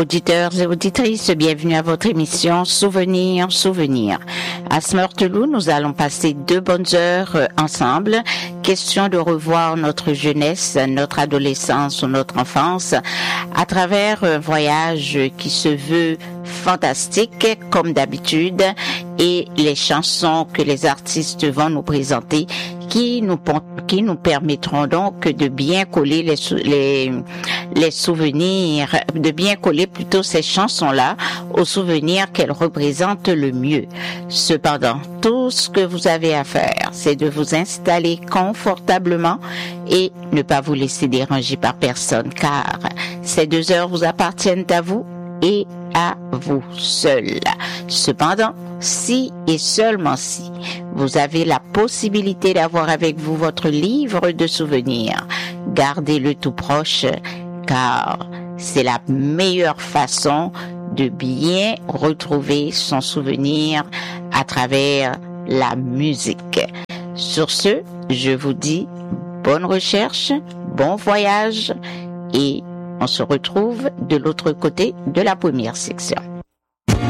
Auditeurs et auditrices, bienvenue à votre émission Souvenirs. À Smurtelou, nous allons passer 2 bonnes heures ensemble. Question de revoir notre jeunesse, notre adolescence ou notre enfance à travers un voyage qui se veut fantastique comme d'habitude, et les chansons que les artistes vont nous présenter qui nous permettront donc de bien coller les souvenirs, de bien coller plutôt ces chansons-là aux souvenirs qu'elles représentent le mieux. Cependant, tout ce que vous avez à faire, c'est de vous installer confortablement et ne pas vous laisser déranger par personne, car ces 2 heures vous appartiennent à vous et à vous seul. Cependant, si et seulement si vous avez la possibilité d'avoir avec vous votre livre de souvenirs, gardez-le tout proche, car c'est la meilleure façon de bien retrouver son souvenir à travers la musique. Sur ce, je vous dis bonne recherche, bon voyage, et on se retrouve de l'autre côté de la première section.